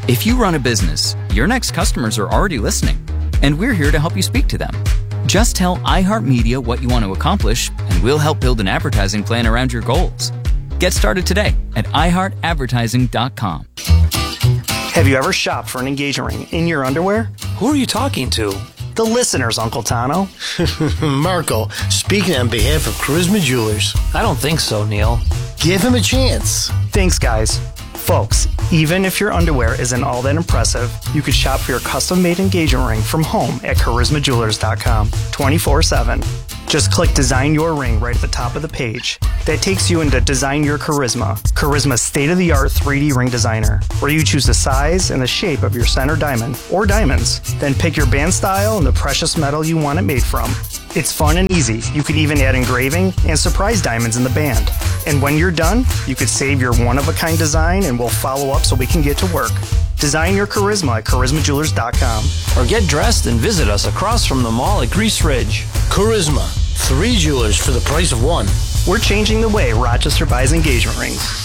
If you run a business, your next customers are already listening, and we're here to help you speak to them. Just tell iHeartMedia what you want to accomplish, and we'll help build an advertising plan around your goals. Get started today at iHeartAdvertising.com. Have you ever shopped for an engagement ring in your underwear? Who are you talking to? The listeners, Uncle Tano. Marco, speaking on behalf of Charisma Jewelers. I don't think so, Neil. Give him a chance. Thanks, guys. Folks, even if your underwear isn't all that impressive, you could shop for your custom-made engagement ring from home at charismajewelers.com 24/7. Just click Design Your Ring right at the top of the page. That takes you into Design Your Charisma, Charisma's state-of-the-art 3D ring designer, where you choose the size and the shape of your center diamond, or diamonds. Then pick your band style and the precious metal you want it made from. It's fun and easy. You could even add engraving and surprise diamonds in the band. And when you're done, you could save your one-of-a-kind design and we'll follow up so we can get to work. Design your charisma at charismajewelers.com. Or get dressed and visit us across from the mall at Grease Ridge. Charisma, 3 jewelers for the price of 1. We're changing the way Rochester buys engagement rings.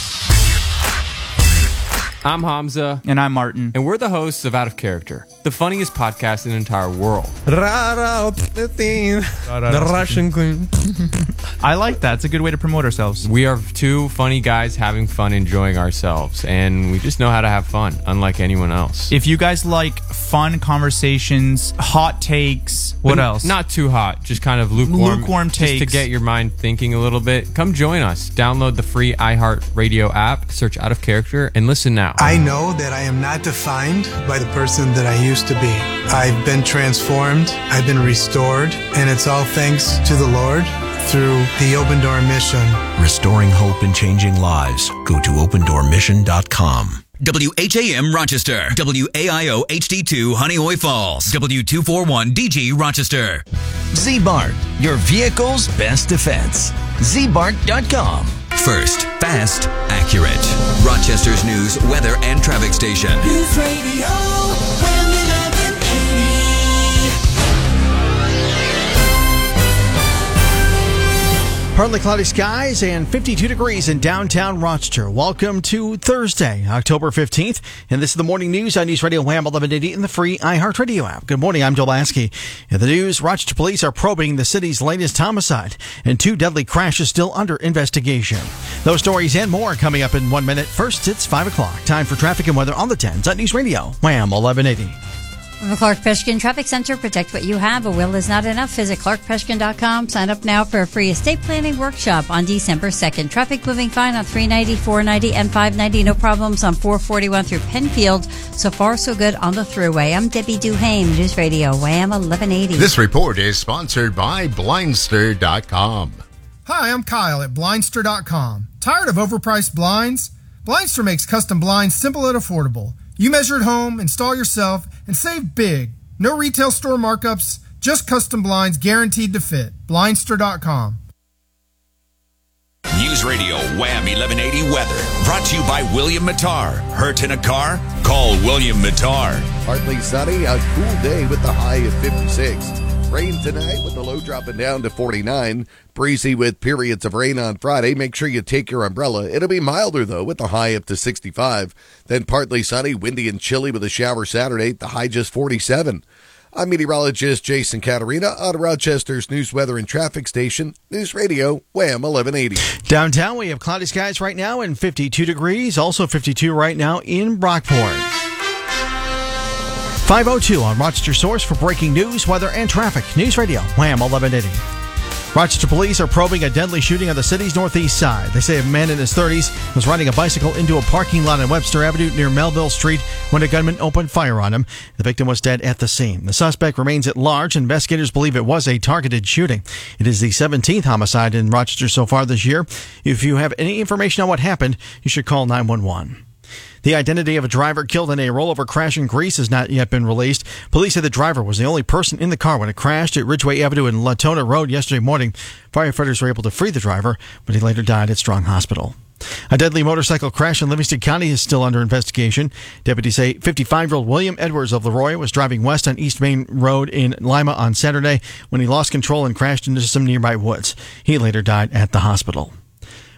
I'm Hamza. And I'm Martin. And we're the hosts of Out of Character, the funniest podcast in the entire world. The Russian queen. I like that. It's a good way to promote ourselves. We are two funny guys having fun, enjoying ourselves, and we just know how to have fun, unlike anyone else. If you guys like fun conversations, hot takes, what else? Not too hot, just kind of lukewarm takes. Just to get your mind thinking a little bit. Come join us. Download the free iHeartRadio app, search Out of Character, and listen now. I know that I am not defined by the person that I used to be. I've been transformed, I've been restored, and it's all thanks to the Lord through the Open Door Mission. Restoring hope and changing lives. Go to opendoormission.com. WHAM Rochester, WAIO HD2 Honeoye Falls, W241 DG Rochester. Z-Bart, your vehicle's best defense. ZBart.com. First, fast, accurate. Rochester's news, weather, and traffic station. News Radio, WHAM 1180. Partly cloudy skies and 52 degrees in downtown Rochester. Welcome to Thursday, October 15th. And this is the morning news on News Radio WHAM 1180 in the free iHeartRadio app. Good morning, I'm Joe Lasky. In the news, Rochester police are probing the city's latest homicide and 2 deadly crashes still under investigation. Those stories and more coming up in 1 minute. First, it's 5 o'clock. Time for traffic and weather on the 10s on News Radio WHAM 1180. From the Clark Peshkin Traffic Center, protect what you have. A will is not enough. Visit clarkpeshkin.com. Sign up now for a free estate planning workshop on December 2nd. Traffic moving fine on 390, 490, and 590. No problems on 441 through Penfield. So far, so good on the thruway. I'm Debbie Duhame, News Radio, WHAM 1180. This report is sponsored by Blindster.com. Hi, I'm Kyle at Blindster.com. Tired of overpriced blinds? Blindster makes custom blinds simple and affordable. You measure at home, install yourself, and save big. No retail store markups, just custom blinds guaranteed to fit. Blindster.com. News Radio WHAM 1180 weather. Brought to you by William Mattar. Hurt in a car? Call William Mattar. Partly sunny, a cool day with the high of 56. Rain tonight with the low dropping down to 49. Breezy with periods of rain on Friday. Make sure you take your umbrella. It'll be milder, though, with the high up to 65. Then partly sunny, windy and chilly with a shower Saturday. The high just 47. I'm meteorologist Jason Caterina on Rochester's news, weather, and traffic station, News Radio WHAM 1180. Downtown, we have cloudy skies right now and 52 degrees. Also 52 right now in Brockport. 5:02 on Rochester Source for breaking news, weather, and traffic. News Radio, WHAM 1180. Rochester police are probing a deadly shooting on the city's northeast side. They say a man in his 30s was riding a bicycle into a parking lot on Webster Avenue near Melville Street when a gunman opened fire on him. The victim was dead at the scene. The suspect remains at large. Investigators believe it was a targeted shooting. It is the 17th homicide in Rochester so far this year. If you have any information on what happened, you should call 911. The identity of a driver killed in a rollover crash in Greece has not yet been released. Police say the driver was the only person in the car when it crashed at Ridgeway Avenue and Latona Road yesterday morning. Firefighters were able to free the driver, but he later died at Strong Hospital. A deadly motorcycle crash in Livingston County is still under investigation. Deputies say 55-year-old William Edwards of Leroy was driving west on East Main Road in Lima on Saturday when he lost control and crashed into some nearby woods. He later died at the hospital.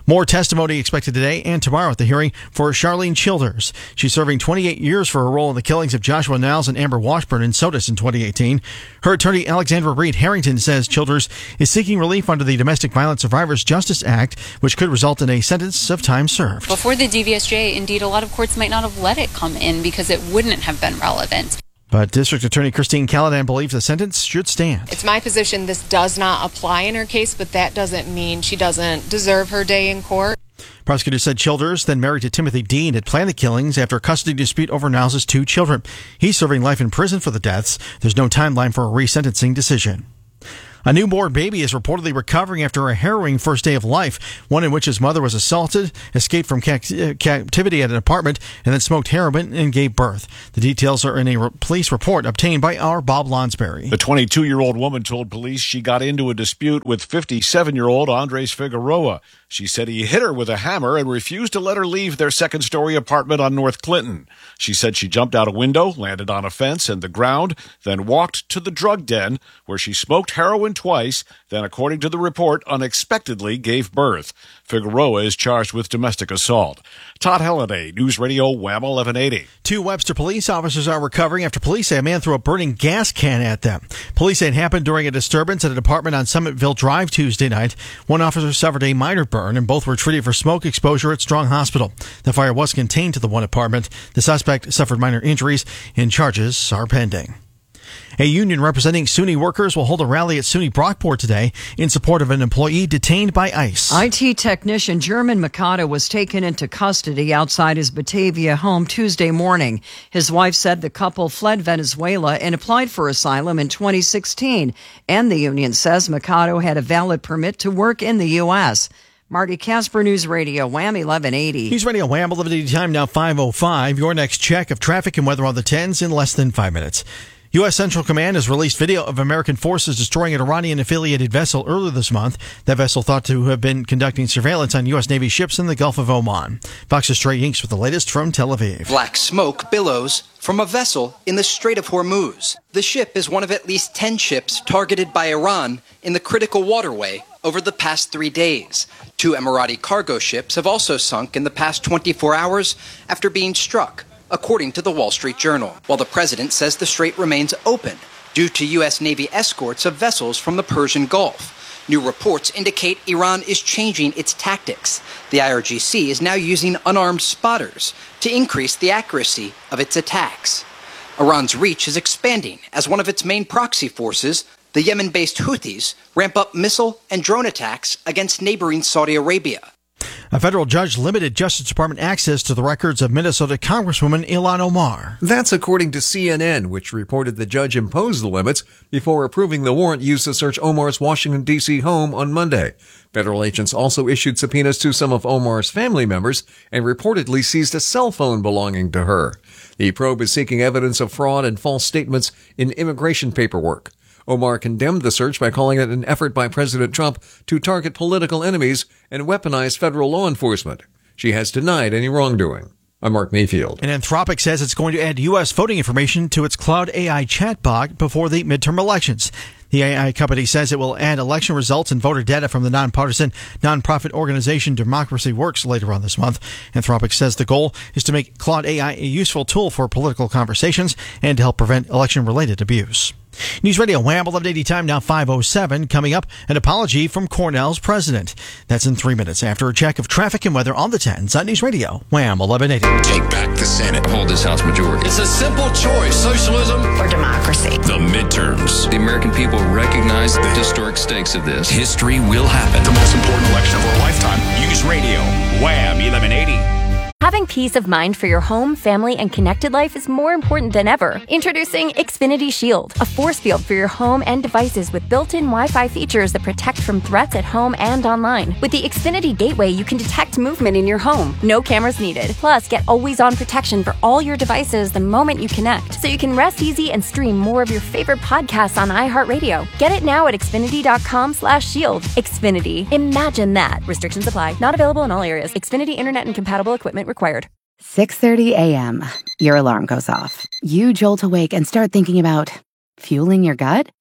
More testimony expected today and tomorrow at the hearing for Charlene Childers. She's serving 28 years for her role in the killings of Joshua Niles and Amber Washburn in Sodus in 2018. Her attorney, Alexandra Reed Harrington, says Childers is seeking relief under the Domestic Violence Survivors Justice Act, which could result in a sentence of time served. Before the DVSJ, indeed, a lot of courts might not have let it come in because it wouldn't have been relevant. But District Attorney Christine Callahan believes the sentence should stand. It's my position this does not apply in her case, but that doesn't mean she doesn't deserve her day in court. Prosecutors said Childers, then married to Timothy Dean, had planned the killings after a custody dispute over Niles' 2 children. He's serving life in prison for the deaths. There's no timeline for a resentencing decision. A newborn baby is reportedly recovering after a harrowing first day of life, one in which his mother was assaulted, escaped from captivity at an apartment, and then smoked heroin and gave birth. The details are in a police report obtained by our Bob Lonsberry. The 22-year-old woman told police she got into a dispute with 57-year-old Andres Figueroa. She said he hit her with a hammer and refused to let her leave their second-story apartment on North Clinton. She said she jumped out a window, landed on a fence and the ground, then walked to the drug den where she smoked heroin twice, then, according to the report, unexpectedly gave birth. Figueroa is charged with domestic assault. Todd Halliday, News Radio Wham 1180. 2 Webster police officers are recovering after police say a man threw a burning gas can at them. Police say it happened during a disturbance at an apartment on Summitville Drive Tuesday night. One officer suffered a minor burn, and both were treated for smoke exposure at Strong Hospital. The fire was contained to the one apartment. The suspect suffered minor injuries, and charges are pending. A union representing SUNY workers will hold a rally at SUNY Brockport today in support of an employee detained by ICE. IT technician German Mikado was taken into custody outside his Batavia home Tuesday morning. His wife said the couple fled Venezuela and applied for asylum in 2016. And the union says Mikado had a valid permit to work in the U.S. Marty Casper, News Radio, Wham 1180. News Radio, Wham 1180, time now 5:05. Your next check of traffic and weather on the 10s in less than 5 minutes. U.S. Central Command has released video of American forces destroying an Iranian-affiliated vessel earlier this month. That vessel thought to have been conducting surveillance on U.S. Navy ships in the Gulf of Oman. Fox's Trey Inks with the latest from Tel Aviv. Black smoke billows from a vessel in the Strait of Hormuz. The ship is one of at least 10 ships targeted by Iran in the critical waterway over the past 3 days. 2 Emirati cargo ships have also sunk in the past 24 hours after being struck, according to the Wall Street Journal, while the president says the strait remains open due to U.S. Navy escorts of vessels from the Persian Gulf. New reports indicate Iran is changing its tactics. The IRGC is now using unarmed spotters to increase the accuracy of its attacks. Iran's reach is expanding as one of its main proxy forces, the Yemen-based Houthis, ramp up missile and drone attacks against neighboring Saudi Arabia. A federal judge limited Justice Department access to the records of Minnesota Congresswoman Ilhan Omar. That's according to CNN, which reported the judge imposed the limits before approving the warrant used to search Omar's Washington, D.C. home on Monday. Federal agents also issued subpoenas to some of Omar's family members and reportedly seized a cell phone belonging to her. The probe is seeking evidence of fraud and false statements in immigration paperwork. Omar condemned the search by calling it an effort by President Trump to target political enemies and weaponize federal law enforcement. She has denied any wrongdoing. I'm Mark Mayfield. And Anthropic says it's going to add U.S. voting information to its cloud AI chatbot before the midterm elections. The AI company says it will add election results and voter data from the nonpartisan nonprofit organization Democracy Works later on this month. Anthropic says the goal is to make Claude AI a useful tool for political conversations and to help prevent election-related abuse. News Radio Wham 1180, time now 5:07. Coming up, an apology from Cornell's president. That's in 3 minutes after a check of traffic and weather on the 10s on News Radio Wham 1180. Take back the Senate. Hold this House majority. It's a simple choice, socialism or democracy. The midterms. The American people recognize the historic stakes of this. History will happen. The most important election of our lifetime. News Radio Wham 1180. Having peace of mind for your home, family, and connected life is more important than ever. Introducing Xfinity Shield, a force field for your home and devices with built-in Wi-Fi features that protect from threats at home and online. With the Xfinity Gateway, you can detect movement in your home. No cameras needed. Plus, get always-on protection for all your devices the moment you connect, so you can rest easy and stream more of your favorite podcasts on iHeartRadio. Get it now at Xfinity.com/shield. Xfinity. Imagine that. Restrictions apply. Not available in all areas. Xfinity Internet and compatible equipment required. 6:30 a.m. Your alarm goes off. You jolt awake and start thinking about fueling your gut?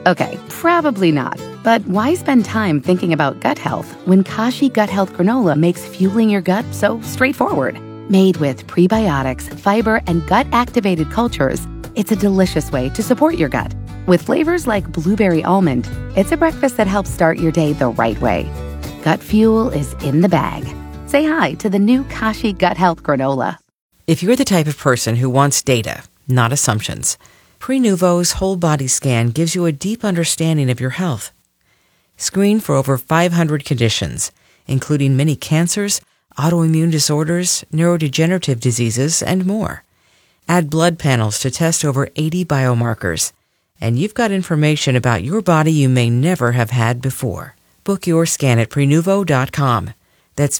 Okay, probably not. But why spend time thinking about gut health when Kashi Gut Health Granola makes fueling your gut so straightforward? Made with prebiotics, fiber, and gut-activated cultures, it's a delicious way to support your gut. With flavors like blueberry almond, it's a breakfast that helps start your day the right way. Gut fuel is in the bag. Say hi to the new Kashi Gut Health Granola. If you're the type of person who wants data, not assumptions, Prenuvo's whole body scan gives you a deep understanding of your health. Screen for over 500 conditions, including many cancers, autoimmune disorders, neurodegenerative diseases, and more. Add blood panels to test over 80 biomarkers, and you've got information about your body you may never have had before. Book your scan at Prenuvo.com. That's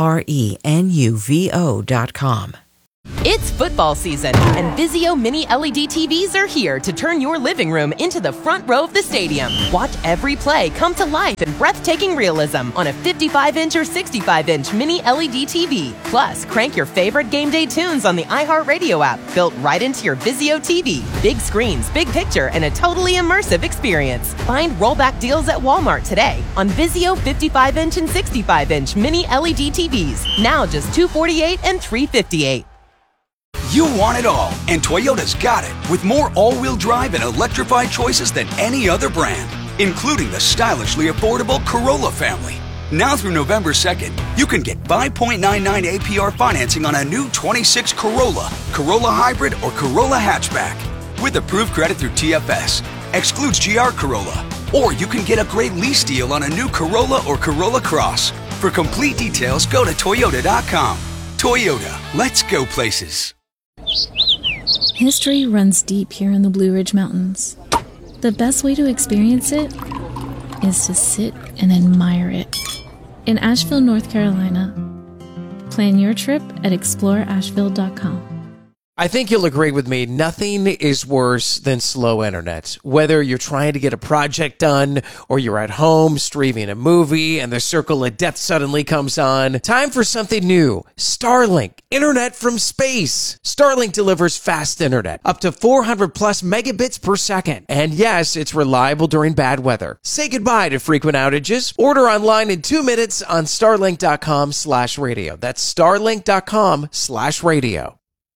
Prenuvo.com. It's football season, and Vizio Mini LED TVs are here to turn your living room into the front row of the stadium. Watch every play come to life in breathtaking realism on a 55-inch or 65-inch Mini LED TV. Plus, crank your favorite game day tunes on the iHeartRadio app, built right into your Vizio TV. Big screens, big picture, and a totally immersive experience. Find rollback deals at Walmart today on Vizio 55-inch and 65-inch Mini LED TVs. Now just $248 and $358. You want it all, and Toyota's got it, with more all-wheel drive and electrified choices than any other brand, including the stylishly affordable Corolla family. Now through November 2nd, you can get 5.99 APR financing on a new 26 Corolla, Corolla Hybrid, or Corolla Hatchback. With approved credit through TFS, excludes GR Corolla. Or you can get a great lease deal on a new Corolla or Corolla Cross. For complete details, go to Toyota.com. Toyota, let's go places. History runs deep here in the Blue Ridge Mountains. The best way to experience it is to sit and admire it. In Asheville, North Carolina, plan your trip at exploreasheville.com. I think you'll agree with me, nothing is worse than slow internet. Whether you're trying to get a project done or you're at home streaming a movie and the circle of death suddenly comes on, time for something new. Starlink, internet from space. Starlink delivers fast internet, up to 400 plus megabits per second. And yes, it's reliable during bad weather. Say goodbye to frequent outages. Order online in 2 minutes on starlink.com/radio. That's starlink.com/radio.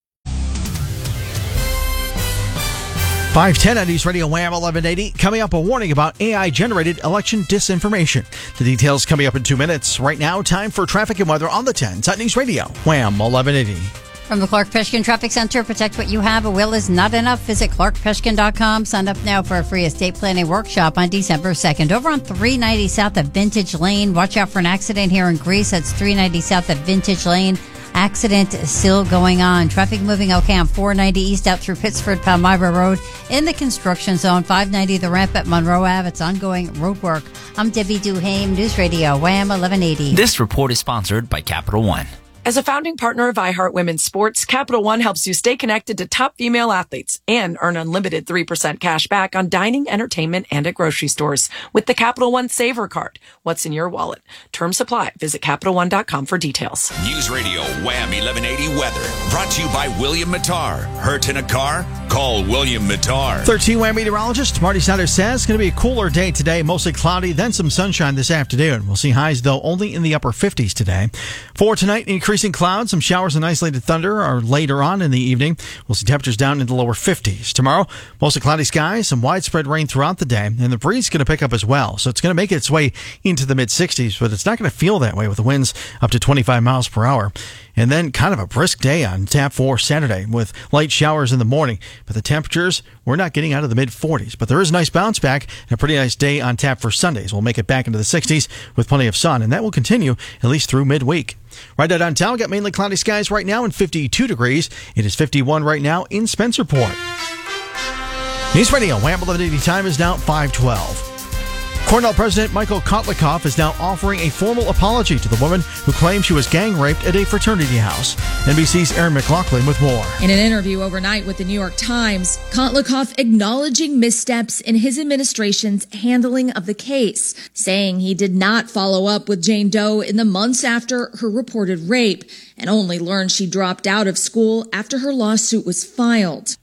510 on News Radio Wham 1180. Coming up, a warning about AI-generated election disinformation. The details coming up in 2 minutes. Right now, time for traffic and weather on the 10s on News Radio Wham 1180. From the Clark Peshkin Traffic Center, protect what you have. A will is not enough. Visit clarkpeshkin.com. Sign up now for a free estate planning workshop on December 2nd. Over on 390 South of Vintage Lane. Watch out for an accident here in Greece. That's 390 South of Vintage Lane. Accident still going on. Traffic moving okay on 490 East out through Pittsford, Palmyra Road in the construction zone. 590 the ramp at Monroe Ave. It's ongoing road work. I'm Debbie Duhame, News Radio Wham 1180. This report is sponsored by Capital One. As a founding partner of iHeart Women's Sports, Capital One helps you stay connected to top female athletes and earn unlimited 3% cash back on dining, entertainment, and at grocery stores with the Capital One Saver Card. What's in your wallet? Terms apply. Visit CapitalOne.com for details. News Radio Wham 1180 weather. Brought to you by William Mattar. Hurt in a car? Call William Mattar. 13 Wham meteorologist Marty Snyder says it's going to be a cooler day today. Mostly cloudy, then some sunshine this afternoon. We'll see highs, though, only in the upper 50s today. For tonight, increasing clouds, some showers and isolated thunder are later on in the evening. We'll see temperatures down into the lower 50s. Tomorrow, mostly cloudy skies, some widespread rain throughout the day, and the breeze is going to pick up as well. So it's going to make its way into the mid-60s, but it's not going to feel that way with the winds up to 25 miles per hour. And then kind of a brisk day on tap for Saturday with light showers in the morning. But the temperatures, we're not getting out of the mid-40s. But there is a nice bounce back and a pretty nice day on tap for Sundays. We'll make it back into the 60s with plenty of sun, and that will continue at least through midweek. Right now downtown, got mainly cloudy skies right now and 52 degrees. It is 51 right now in Spencerport. News Radio Wham 1180 time is now 5:12. Cornell President Michael Kotlikoff is now offering a formal apology to the woman who claimed she was gang raped at a fraternity house. NBC's Aaron McLaughlin with more. In an interview overnight with the New York Times, Kotlikoff acknowledging missteps in his administration's handling of the case, saying he did not follow up with Jane Doe in the months after her reported rape and only learned she dropped out of school after her lawsuit was filed.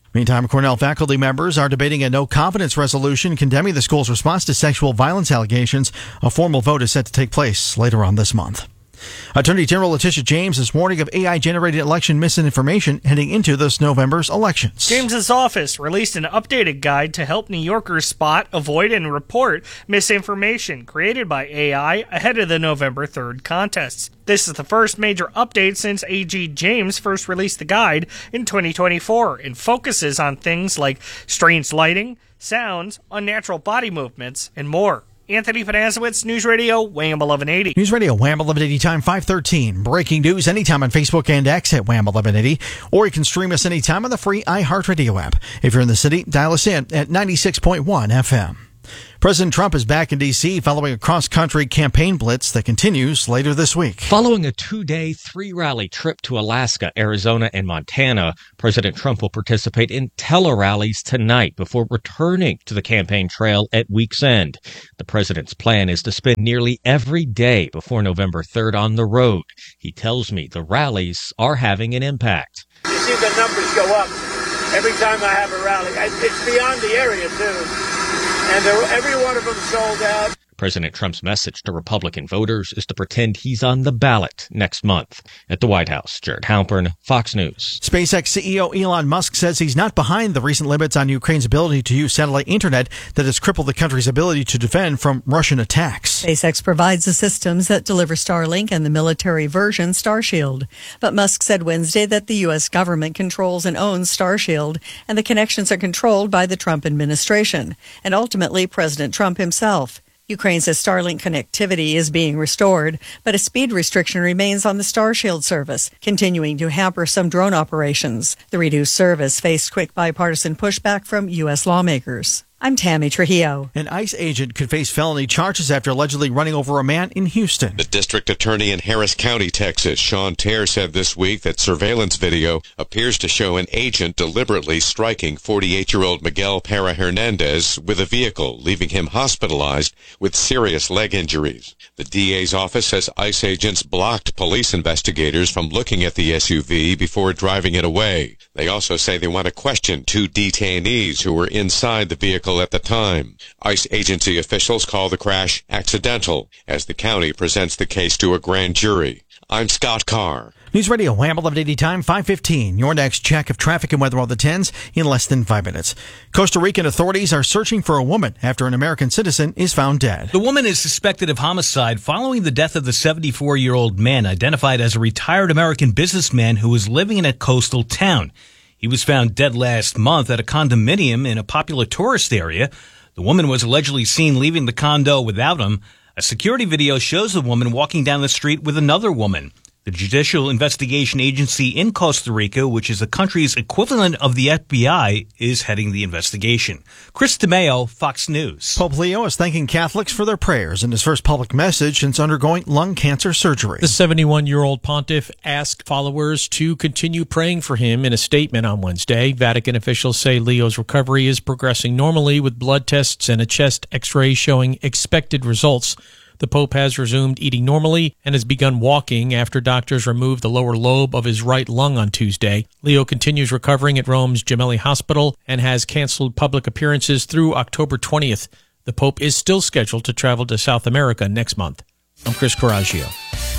Meantime, Cornell faculty members are debating a no-confidence resolution condemning the school's response to sexual violence allegations. A formal vote is set to take place later on this month. Attorney General Letitia James is warning of AI-generated election misinformation heading into this November's elections. James's office released an updated guide to help New Yorkers spot, avoid, and report misinformation created by AI ahead of the November 3rd contests. This is the first major update since AG James first released the guide in 2024 and focuses on things like strange lighting, sounds, unnatural body movements, and more. Anthony Panasiewicz, News Radio, Wham 1180. News Radio, Wham 1180, time 5:13. Breaking news anytime on Facebook and X at Wham 1180. Or you can stream us anytime on the free iHeartRadio app. If you're in the city, dial us in at 96.1 FM. President Trump is back in D.C. following a cross-country campaign blitz that continues later this week. Following a 2-day, 3-rally trip to Alaska, Arizona, and Montana, President Trump will participate in tele-rallies tonight before returning to the campaign trail at week's end. The president's plan is to spend nearly every day before November 3rd on the road. He tells me the rallies are having an impact. You see the numbers go up every time I have a rally. It's beyond the area, too. And every one of them sold out. President Trump's message to Republican voters is to pretend he's on the ballot next month. At the White House, Jared Halpern, Fox News. SpaceX CEO Elon Musk says he's not behind the recent limits on Ukraine's ability to use satellite internet that has crippled the country's ability to defend from Russian attacks. SpaceX provides the systems that deliver Starlink and the military version Starshield. But Musk said Wednesday that the U.S. government controls and owns Starshield, and the connections are controlled by the Trump administration, and ultimately President Trump himself. Ukraine says Starlink connectivity is being restored, but a speed restriction remains on the Starshield service, continuing to hamper some drone operations. The reduced service faced quick bipartisan pushback from U.S. lawmakers. I'm Tammy Trujillo. An ICE agent could face felony charges after allegedly running over a man in Houston. The district attorney in Harris County, Texas, Sean Terr, said this week that surveillance video appears to show an agent deliberately striking 48-year-old Miguel Parra Hernandez with a vehicle, leaving him hospitalized with serious leg injuries. The DA's office says ICE agents blocked police investigators from looking at the SUV before driving it away. They also say they want to question 2 detainees who were inside the vehicle at the time. ICE agency officials call the crash accidental as the county presents the case to a grand jury. I'm Scott Carr. News Radio, Wham 1180, time 5:15. Your next check of traffic and weather on the 10s in less than 5 minutes. Costa Rican authorities are searching for a woman after an American citizen is found dead. The woman is suspected of homicide following the death of the 74-year-old man identified as a retired American businessman who was living in a coastal town. He was found dead last month at a condominium in a popular tourist area. The woman was allegedly seen leaving the condo without him. A security video shows the woman walking down the street with another woman. The Judicial Investigation Agency in Costa Rica, which is the country's equivalent of the FBI, is heading the investigation. Chris DeMeo, Fox News. Pope Leo is thanking Catholics for their prayers in his first public message since undergoing lung cancer surgery. The 71-year-old pontiff asked followers to continue praying for him in a statement on Wednesday. Vatican officials say Leo's recovery is progressing normally with blood tests and a chest x-ray showing expected results. The Pope has resumed eating normally and has begun walking after doctors removed the lower lobe of his right lung on Tuesday. Leo continues recovering at Rome's Gemelli Hospital and has canceled public appearances through October 20th. The Pope is still scheduled to travel to South America next month. I'm Chris Coraggio.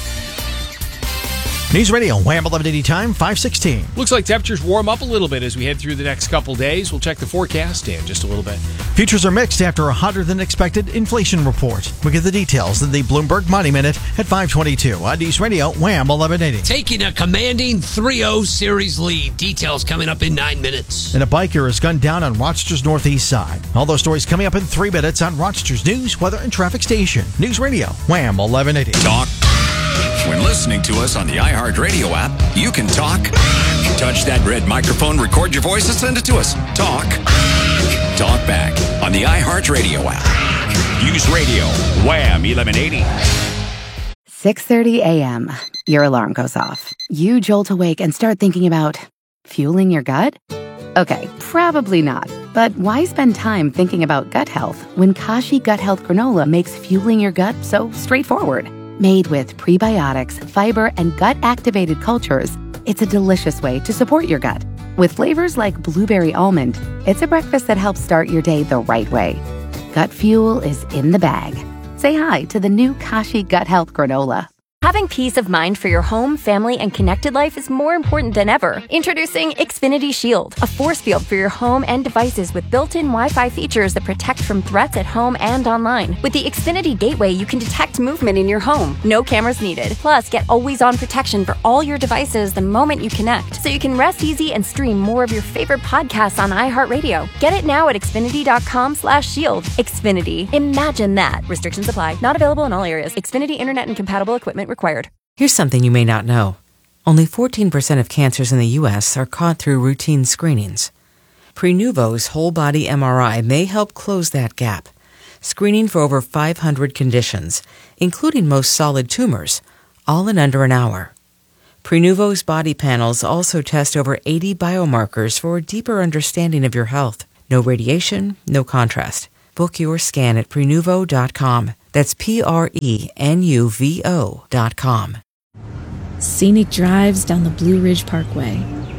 News Radio, Wham 1180, time 5:16. Looks like temperatures warm up a little bit as we head through the next couple days. We'll check the forecast in just a little bit. Futures are mixed after a hotter than expected inflation report. We get the details in the Bloomberg Money Minute at 5:22 on News Radio, Wham 1180. Taking a commanding 3-0 series lead. Details coming up in 9 minutes. And a biker is gunned down on Rochester's northeast side. All those stories coming up in 3 minutes on Rochester's news, weather, and traffic station. News Radio, Wham 1180. Talk. When listening to us on the iHeartRadio app, you can talk. Touch that red microphone, record your voice, and send it to us. Talk. Talk back on the iHeartRadio app. Use Radio, Wham 1180. 6:30 a.m. Your alarm goes off. You jolt awake and start thinking about fueling your gut? Okay, probably not. But why spend time thinking about gut health when Kashi Gut Health Granola makes fueling your gut so straightforward? Made with prebiotics, fiber, and gut-activated cultures, it's a delicious way to support your gut With flavors like blueberry almond, it's a breakfast that helps start your day the right way. Gut Fuel is in the bag. Say hi to the new Kashi Gut Health Granola. Having peace of mind for your home, family, and connected life is more important than ever. Introducing Xfinity Shield, a force field for your home and devices with built-in Wi-Fi features that protect from threats at home and online. With the Xfinity Gateway, you can detect movement in your home. No cameras needed. Plus, get always-on protection for all your devices the moment you connect, so you can rest easy and stream more of your favorite podcasts on iHeartRadio. Get it now at Xfinity.com/shield. Xfinity. Imagine that. Restrictions apply. Not available in all areas. Xfinity Internet and compatible equipment required. Here's something you may not know. Only 14% of cancers in the U.S. are caught through routine screenings. Prenuvo's whole-body MRI may help close that gap, screening for over 500 conditions, including most solid tumors, all in under an hour. Prenuvo's body panels also test over 80 biomarkers for a deeper understanding of your health. No radiation, no contrast. Book your scan at Prenuvo.com. That's Prenuvo.com. Scenic drives down the Blue Ridge Parkway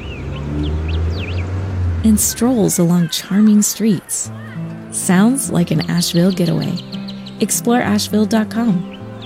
and strolls along charming streets. Sounds like an Asheville getaway. Explore Asheville.com.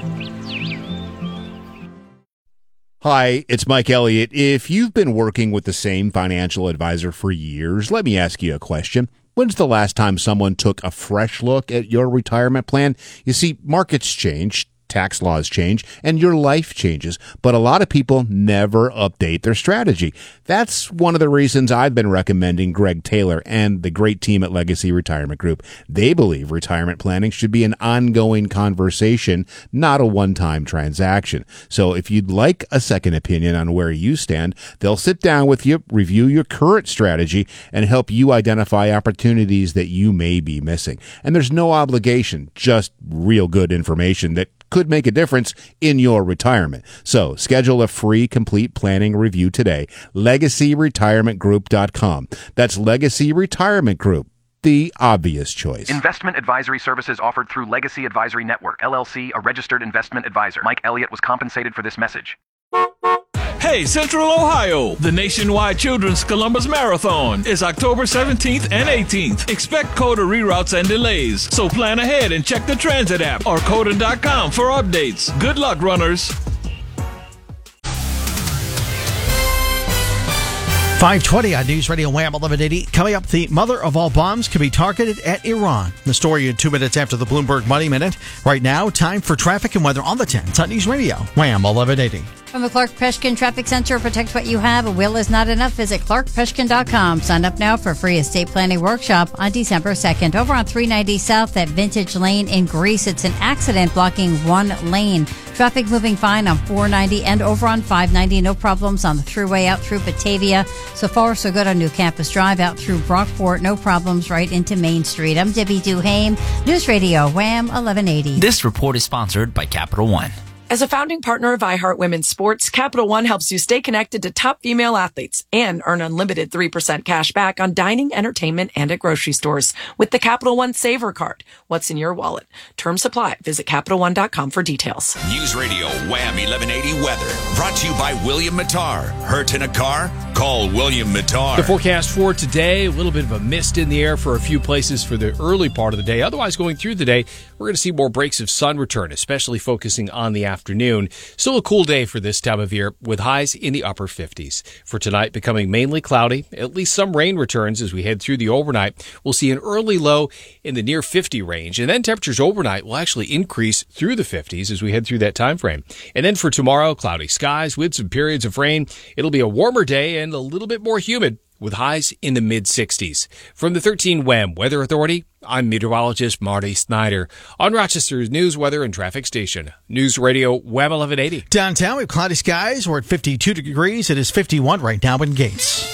Hi, it's Mike Elliott. If you've been working with the same financial advisor for years, let me ask you a question. When's the last time someone took a fresh look at your retirement plan? You see, markets change, tax laws change, and your life changes, but a lot of people never update their strategy. That's one of the reasons I've been recommending Greg Taylor and the great team at Legacy Retirement Group. They believe retirement planning should be an ongoing conversation, not a one-time transaction. So if you'd like a second opinion on where you stand, they'll sit down with you, review your current strategy, and help you identify opportunities that you may be missing. And there's no obligation, just real good information that could make a difference in your retirement. So schedule a free complete planning review today. LegacyRetirementGroup.com. That's Legacy Retirement Group, the obvious choice. Investment advisory services offered through Legacy Advisory Network, LLC, a registered investment advisor. Mike Elliott was compensated for this message. Hey, Central Ohio! The nationwide Children's Columbus Marathon is October 17th and 18th. Expect COTA reroutes and delays, so plan ahead and check the transit app or COTA.com for updates. Good luck, runners! 5:20 on News Radio Wham 1180. Coming up, the mother of all bombs could be targeted at Iran. The story in 2 minutes after the Bloomberg Money Minute. Right now, time for traffic and weather on the 10s on News Radio Wham 1180. From the Clark Peshkin Traffic Center, protect what you have. A will is not enough. Visit ClarkPeshkin.com. Sign up now for a free estate planning workshop on December 2nd. Over on 390 South at Vintage Lane in Greece, it's an accident blocking one lane. Traffic moving fine on 490 and over on 590. No problems on the thruway out through Batavia. So far, so good on New Campus Drive out through Brockport. No problems right into Main Street. I'm Debbie Duhame, News Radio Wham 1180. This report is sponsored by Capital One. As a founding partner of iHeart Women's Sports, Capital One helps you stay connected to top female athletes and earn unlimited 3% cash back on dining, entertainment, and at grocery stores with the Capital One Saver Card. What's in your wallet? Terms apply. Visit CapitalOne.com for details. News Radio Wham 1180 weather brought to you by William Mattar. Hurt in a car? Call William Mattar. The forecast for today, a little bit of a mist in the air for a few places for the early part of the day. Otherwise, going through the day, we're going to see more breaks of sun return, especially focusing on the afternoon. Still a cool day for this time of year with highs in the upper 50s. For tonight, becoming mainly cloudy. At least some rain returns as we head through the overnight. We'll see an early low in the near 50 range, and then temperatures overnight will actually increase through the 50s as we head through that time frame. And then for tomorrow, cloudy skies with some periods of rain. It'll be a warmer day and a little bit more humid with highs in the mid-60s. From the 13 WHAM Weather Authority, I'm meteorologist Marty Snyder on Rochester's News, Weather, and Traffic Station. News Radio Wham 1180. Downtown, we have cloudy skies. We're at 52 degrees. It is 51 right now in Gates.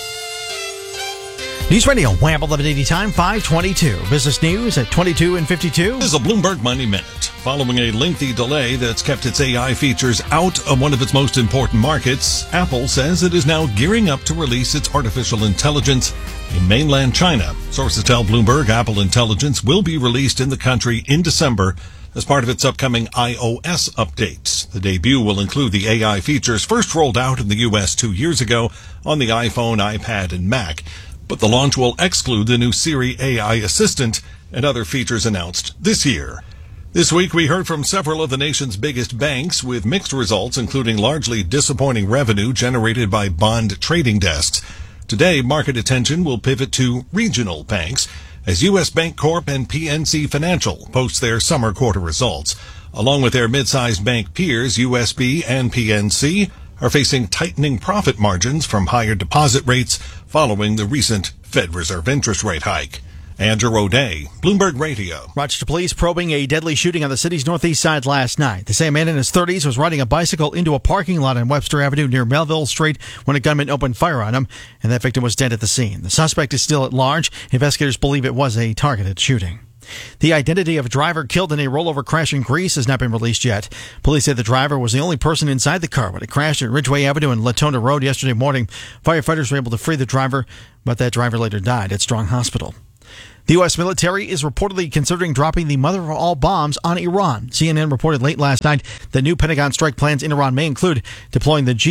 News Radio Wham 1180 time, 522. Business news at 22 and 52. This is a Bloomberg Money Minute. Following a lengthy delay that's kept its AI features out of one of its most important markets, Apple says it is now gearing up to release its artificial intelligence in mainland China. Sources tell Bloomberg Apple Intelligence will be released in the country in December, as part of its upcoming iOS updates. The debut will include the AI features first rolled out in the U.S. 2 years ago on the iPhone, iPad, and Mac. But the launch will exclude the new Siri AI assistant and other features announced this year. This week, we heard from several of the nation's biggest banks with mixed results, including largely disappointing revenue generated by bond trading desks. Today, market attention will pivot to regional banks as U.S. Bancorp and PNC Financial post their summer quarter results. Along with their mid-sized bank peers, USB and PNC are facing tightening profit margins from higher deposit rates following the recent Fed Reserve interest rate hike. Andrew O'Day, Bloomberg Radio. Rochester police probing a deadly shooting on the city's northeast side last night. They say a man in his 30s was riding a bicycle into a parking lot on Webster Avenue near Melville Street when a gunman opened fire on him, and that victim was dead at the scene. The suspect is still at large. Investigators believe it was a targeted shooting. The identity of a driver killed in a rollover crash in Greece has not been released yet. Police say the driver was the only person inside the car when it crashed at Ridgeway Avenue and Latona Road yesterday morning. Firefighters were able to free the driver, but that driver later died at Strong Hospital. The U.S. military is reportedly considering dropping the mother of all bombs on Iran. CNN reported late last night that new Pentagon strike plans in Iran may include deploying the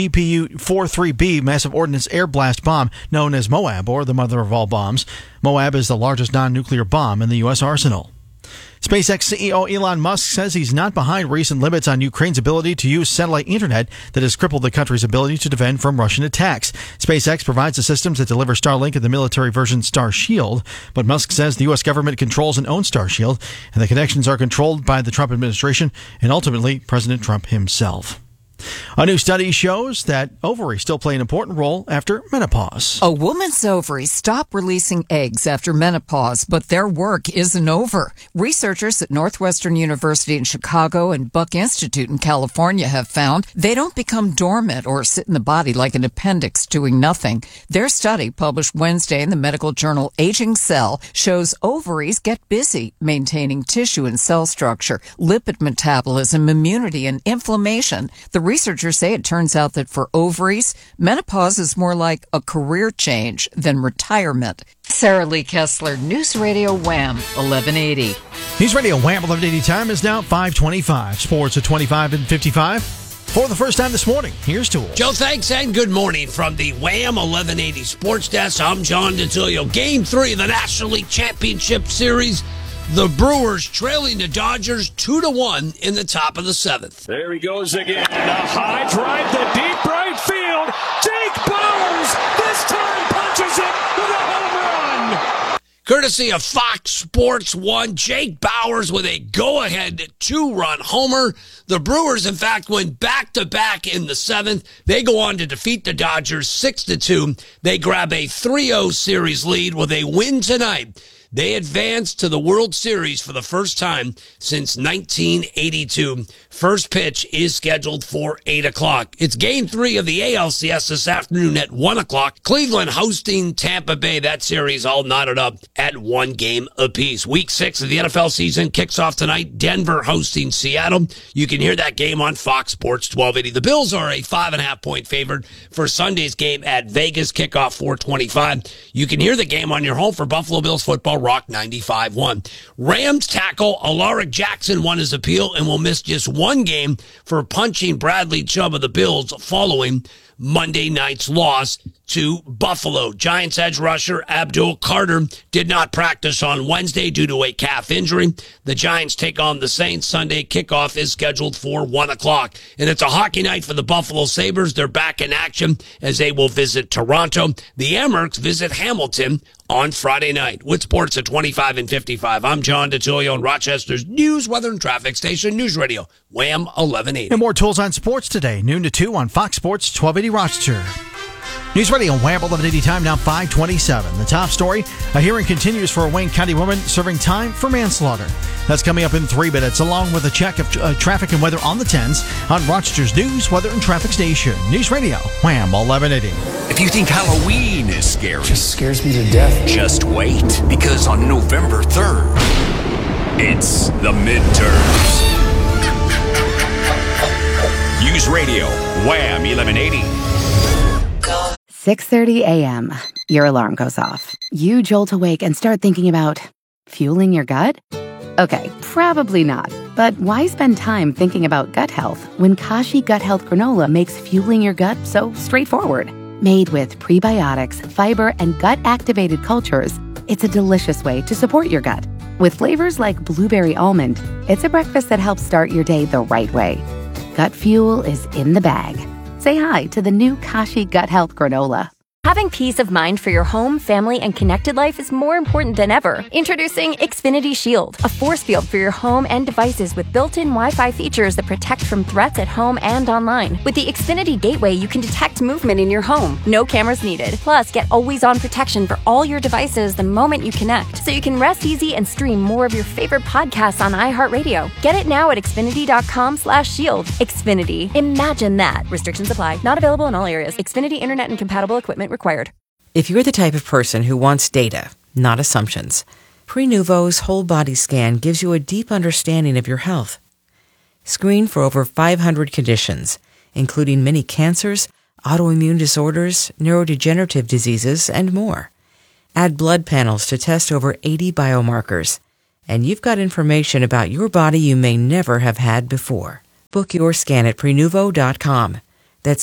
GPU-43B massive ordnance air blast bomb known as Moab, or the mother of all bombs. Moab is the largest non-nuclear bomb in the U.S. arsenal. SpaceX CEO Elon Musk says he's not behind recent limits on Ukraine's ability to use satellite internet that has crippled the country's ability to defend from Russian attacks. SpaceX provides the systems that deliver Starlink and the military version Starshield, but Musk says the U.S. government controls and owns Starshield, and the connections are controlled by the Trump administration and ultimately President Trump himself. A new study shows that ovaries still play an important role after menopause. A woman's ovaries stop releasing eggs after menopause, but their work isn't over. Researchers at Northwestern University in Chicago and Buck Institute in California have found they don't become dormant or sit in the body like an appendix doing nothing. Their study, published Wednesday in the medical journal Aging Cell, shows ovaries get busy maintaining tissue and cell structure, lipid metabolism, immunity, and inflammation. The researchers say it turns out that for ovaries, menopause is more like a career change than retirement. Sarah Lee Kessler, News Radio Wham, 1180. News Radio Wham, 1180 time is now 5:25. Sports at 25 and 55. For the first time this morning, here's Tool. Joe, thanks, and good morning from the Wham 1180 Sports Desk. I'm John DeTilio. Game 3 of the National League Championship Series. The Brewers trailing the Dodgers 2-1 in the top of the 7th. There he goes again. A high drive to deep right field. Jake Bauers this time punches it with a home run. Courtesy of Fox Sports 1, Jake Bauers with a go-ahead 2-run homer. The Brewers, in fact, went back-to-back in the 7th. They go on to defeat the Dodgers 6-2. They grab a 3-0 series lead with a win tonight. They advanced to the World Series for the first time since 1982. First pitch is scheduled for 8 o'clock. It's Game 3 of the ALCS this afternoon at 1 o'clock. Cleveland hosting Tampa Bay. That series all knotted up at 1 game apiece. Week 6 of the NFL season kicks off tonight. Denver hosting Seattle. You can hear that game on Fox Sports 1280. The Bills are a 5.5-point favorite for Sunday's game at Vegas. Kickoff 4:25. You can hear the game on your home for Buffalo Bills football. Rock 95.1. Rams tackle Alaric Jackson won his appeal and will miss just 1 game for punching Bradley Chubb of the Bills following Monday night's loss to Buffalo. Giants edge rusher Abdul Carter did not practice on Wednesday due to a calf injury. The Giants take on the Saints Sunday. Kickoff is scheduled for 1 o'clock. And it's a hockey night for the Buffalo Sabres. They're back in action as they will visit Toronto. The Amerks visit Hamilton on Friday night. With sports at 25 and 55, I'm John DeTilio on Rochester's news, weather, and traffic station, News Radio, Wham 1180. And more tools on sports today, noon to 2 on Fox Sports 1280 Rochester. News Radio Wham 1180 time now 5:27. The top story, a hearing continues for a Wayne County woman serving time for manslaughter. That's coming up in 3 minutes, along with a check of traffic and weather on the 10s on Rochester's news, weather, and traffic station. News Radio Wham 1180. If you think Halloween is scary, just scares me to death. Just wait, because on November 3rd, it's the midterms. News Radio Wham 1180. 6:30 a.m. Your alarm goes off. You jolt awake and start thinking about fueling your gut? Okay, probably not. But why spend time thinking about gut health when Kashi Gut Health Granola makes fueling your gut so straightforward? Made with prebiotics, fiber, and gut-activated cultures, it's a delicious way to support your gut. With flavors like blueberry almond, it's a breakfast that helps start your day the right way. Gut fuel is in the bag. Say hi to the new Kashi Gut Health Granola. Having peace of mind for your home, family, and connected life is more important than ever. Introducing Xfinity Shield, a force field for your home and devices with built-in Wi-Fi features that protect from threats at home and online. With the Xfinity Gateway, you can detect movement in your home. No cameras needed. Plus, get always-on protection for all your devices the moment you connect, so you can rest easy and stream more of your favorite podcasts on iHeartRadio. Get it now at Xfinity.com/shield. Xfinity. Imagine that. Restrictions apply. Not available in all areas. Xfinity Internet and compatible equipment required. If you're the type of person who wants data, not assumptions, Prenuvo's whole body scan gives you a deep understanding of your health. Screen for over 500 conditions, including many cancers, autoimmune disorders, neurodegenerative diseases, and more. Add blood panels to test over 80 biomarkers, and you've got information about your body you may never have had before. Book your scan at Prenuvo.com. That's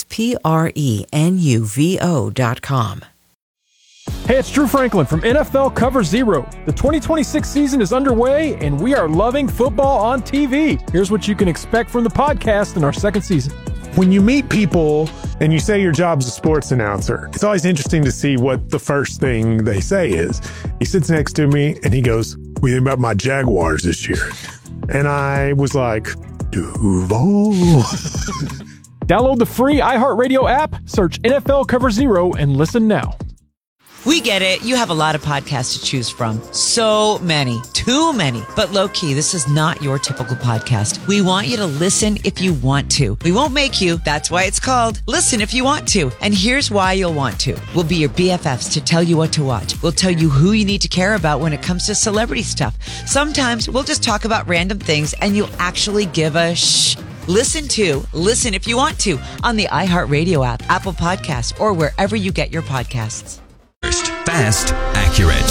Prenuvo.com. Hey, it's Drew Franklin from NFL Cover Zero. The 2026 season is underway, and we are loving football on TV. Here's what you can expect from the podcast in our second season. When you meet people and you say your job's a sports announcer, it's always interesting to see what the first thing they say is. He sits next to me, and he goes, "What do you think about my Jaguars this year?" And I was like, Duval. Download the free iHeartRadio app, search NFL Cover Zero, and listen now. We get it. You have a lot of podcasts to choose from. So many. Too many. But low-key, this is not your typical podcast. We want you to listen if you want to. We won't make you. That's why it's called Listen If You Want To. And here's why you'll want to. We'll be your BFFs to tell you what to watch. We'll tell you who you need to care about when it comes to celebrity stuff. Sometimes we'll just talk about random things and you'll actually give a shh. Listen If You Want To on the iHeartRadio app, Apple Podcasts, or wherever you get your podcasts. Fast, accurate.